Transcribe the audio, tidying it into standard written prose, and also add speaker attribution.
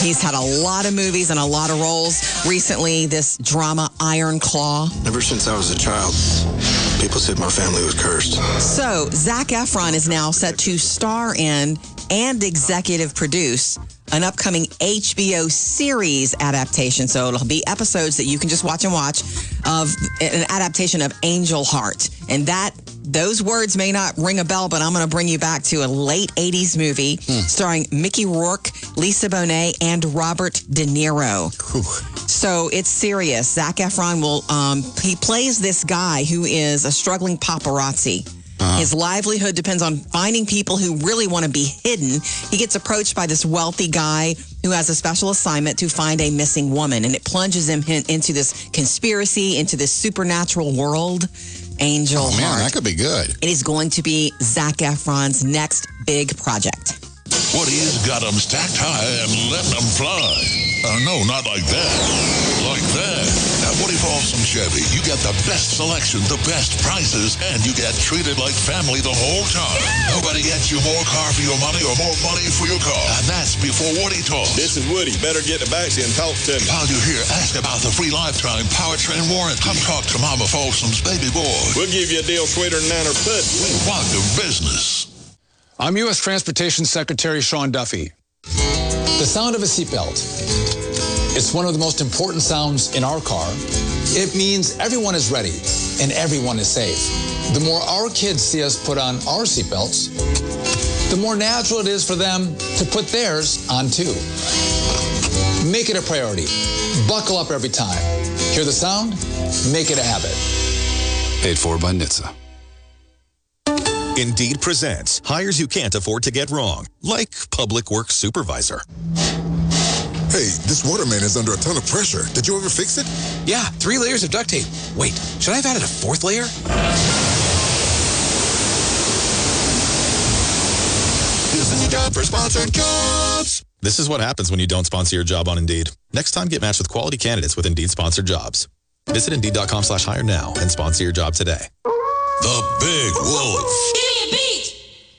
Speaker 1: He's had a lot of movies and a lot of roles. Recently, this drama, Iron Claw.
Speaker 2: Ever since I was a child, people said my family was cursed.
Speaker 1: So, Zac Efron is now set to star in and executive produce an upcoming HBO series adaptation. So it'll be episodes that you can just watch of an adaptation of Angel Heart. And those words may not ring a bell, but I'm going to bring you back to a late 80s movie starring Mickey Rourke, Lisa Bonet, and Robert De Niro. So it's serious. Zac Efron he plays this guy who is a struggling paparazzi. His livelihood depends on finding people who really want to be hidden. He gets approached by this wealthy guy who has a special assignment to find a missing woman, and it plunges him into this conspiracy, into this supernatural world. Angel Heart.
Speaker 3: Man, that could be good.
Speaker 1: It is going to be Zac Efron's next big project.
Speaker 4: Woody's got them stacked high and letting them fly. No, not like that. Like that. At Woody Folsom Chevy, you get the best selection, the best prices, and you get treated like family the whole time. Yeah. Nobody gets you more car for your money or more money for your car. And that's before Woody talks.
Speaker 5: This is Woody. Better get the backseat and talk to me.
Speaker 4: While you're here, ask about the free lifetime powertrain warranty. Come talk to Mama Folsom's baby boy.
Speaker 5: We'll give you a deal sweeter than Niner pudding.
Speaker 4: We want the business.
Speaker 6: I'm U.S. Transportation Secretary Sean Duffy. The sound of a seatbelt. It's one of the most important sounds in our car. It means everyone is ready and everyone is safe. The more our kids see us put on our seatbelts, the more natural it is for them to put theirs on too. Make it a priority. Buckle up every time. Hear the sound? Make it a habit.
Speaker 7: Paid for by NHTSA.
Speaker 8: Indeed presents hires you can't afford to get wrong, like public works supervisor.
Speaker 9: Hey, this waterman is under a ton of pressure. Did you ever fix it?
Speaker 10: Yeah, 3 layers of duct tape. Wait, should I have added a 4th layer?
Speaker 8: This is your job for sponsored jobs. This is what happens when you don't sponsor your job on Indeed. Next time, get matched with quality candidates with Indeed sponsored jobs. Visit Indeed.com/hire now and sponsor your job today.
Speaker 4: The Big Wolf.